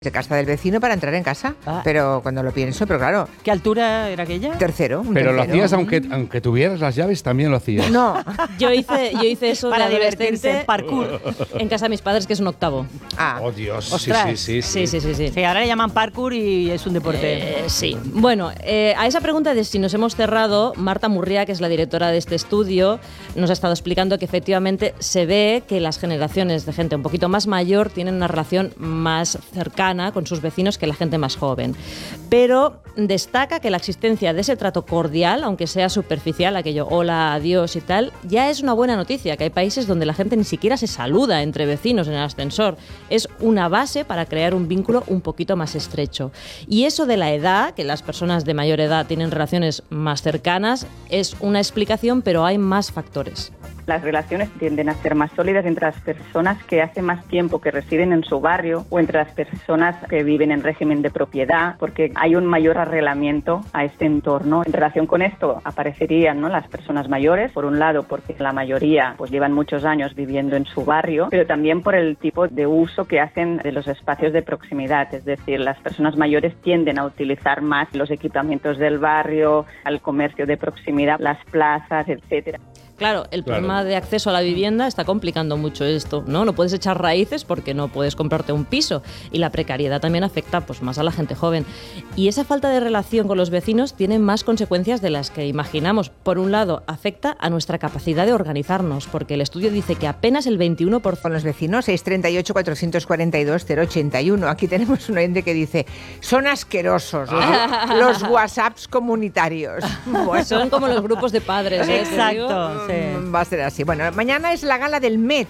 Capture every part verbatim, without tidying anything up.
de casa del vecino para entrar en casa, ah. pero cuando lo pienso, pero claro. ¿Qué altura era aquella? Tercero. Un pero tercero. lo hacías aunque, aunque tuvieras las llaves, también lo hacías. No. Yo hice, yo hice eso para de divertirse, parkour. En casa de mis padres, que es un octavo. Ah. Oh, Dios. Ostras. Sí, sí, sí. Sí, sí, sí, sí. Sí, ahora le llaman parkour y es un deporte. Eh, sí. Bueno, eh, a esa pregunta de si nos hemos cerrado, Marta Murría, que es la directora de este estudio, nos ha estado explicando que efectivamente se ve que las generaciones de gente un poquito más mayor tienen una relación más cercana con sus vecinos que la gente más joven. Pero destaca que la existencia de ese trato cordial, aunque sea superficial, aquello hola, adiós y tal, ya es una buena noticia, que hay países donde la gente ni siquiera se saluda entre vecinos en el ascensor. Es una base para crear un vínculo un poquito más estrecho. Y eso de la edad, que las personas de mayor edad tienen relaciones más cercanas, es una explicación, pero hay más factores. Las relaciones tienden a ser más sólidas entre las personas que hace más tiempo que residen en su barrio o entre las personas que viven en régimen de propiedad, porque hay un mayor arreglamiento a este entorno. En relación con esto aparecerían, ¿no?, las personas mayores, por un lado porque la mayoría pues llevan muchos años viviendo en su barrio, pero también por el tipo de uso que hacen de los espacios de proximidad, es decir, las personas mayores tienden a utilizar más los equipamientos del barrio, al comercio de proximidad, las plazas, etcétera. Claro, el Claro. problema de acceso a la vivienda está complicando mucho esto, ¿no? No puedes echar raíces porque no puedes comprarte un piso y la precariedad también afecta pues, más a la gente joven. Y esa falta de relación con los vecinos tiene más consecuencias de las que imaginamos. Por un lado, afecta a nuestra capacidad de organizarnos, porque el estudio dice que apenas el veintiuno por ciento... Con los vecinos, seis tres ocho, cuatro cuatro dos, cero ocho uno. Aquí tenemos un oyente que dice, son asquerosos los, los WhatsApps comunitarios. Bueno. Son como los grupos de padres, ¿eh? Exacto. Sí. Va a ser así. Bueno, mañana es la gala del Met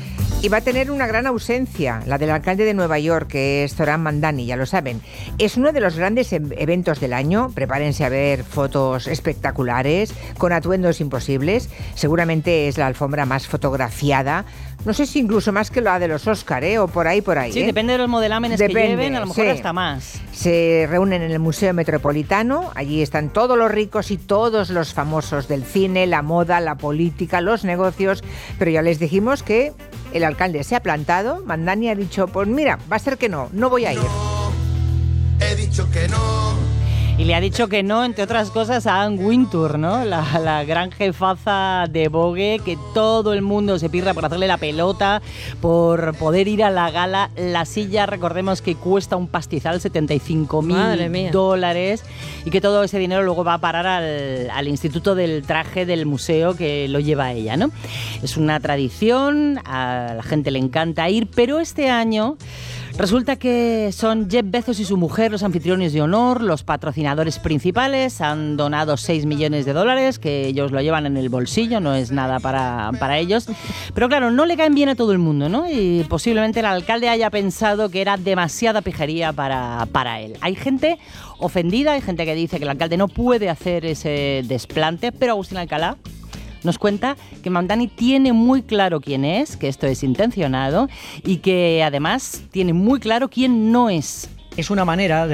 y va a tener una gran ausencia, la del alcalde de Nueva York, que es Zohran Mamdani, ya lo saben. Es uno de los grandes eventos del año. Prepárense a ver fotos espectaculares, con atuendos imposibles. Seguramente es la alfombra más fotografiada. No sé si incluso más que la de los Oscar, ¿eh? O por ahí, por ahí. Sí, ¿eh? depende de los modelámenes Depende, que lleven, a lo mejor sí. hasta más. Se reúnen en el Museo Metropolitano, allí están todos los ricos y todos los famosos del cine, la moda, la política, los negocios, pero ya les dijimos que el alcalde se ha plantado. Mamdani ha dicho, pues mira, va a ser que no, no voy a ir. No, he dicho que no. Y le ha dicho que no, entre otras cosas, a Anne Wintour, ¿no? La, la gran jefaza de Vogue, que todo el mundo se pirra por hacerle la pelota, por poder ir a la gala. La silla, recordemos que cuesta un pastizal, setenta y cinco mil dólares, y que todo ese dinero luego va a parar al, al Instituto del Traje del museo que lo lleva ella, ¿no? Es una tradición, a la gente le encanta ir, pero este año resulta que son Jeff Bezos y su mujer los anfitriones de honor, los patrocinadores principales. Han donado seis millones de dólares, que ellos lo llevan en el bolsillo, no es nada para, para ellos. Pero claro, no le caen bien a todo el mundo, ¿no? Y posiblemente el alcalde haya pensado que era demasiada pijería para, para él. Hay gente ofendida, hay gente que dice que el alcalde no puede hacer ese desplante, pero Agustín Alcalá nos cuenta que Mamdani tiene muy claro quién es, que esto es intencionado y que además tiene muy claro quién no es. Es una manera de